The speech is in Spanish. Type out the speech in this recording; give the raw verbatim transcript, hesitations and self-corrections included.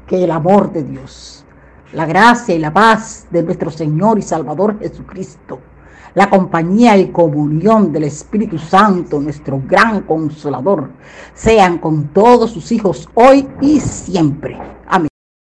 que el amor de Dios, la gracia y la paz de nuestro Señor y Salvador Jesucristo, la compañía y comunión del Espíritu Santo, nuestro gran consolador, sean con todos sus hijos hoy y siempre. Amén.